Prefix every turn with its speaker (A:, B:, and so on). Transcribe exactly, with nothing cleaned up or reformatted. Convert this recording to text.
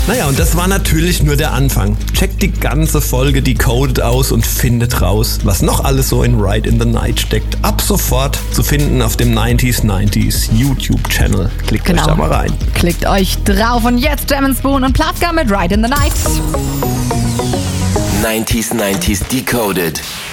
A: Naja, und das war natürlich nur der Anfang. Checkt die ganze Folge Decoded aus und findet raus, was noch alles so in Ride in the Night steckt. Ab sofort zu finden auf dem neunziger neunziger YouTube-Channel. Klickt
B: Genau.
A: euch da mal rein.
B: Klickt euch drauf und jetzt Jam and Spoon und Platka mit Ride in the Night.
C: neunziger neunziger Decoded.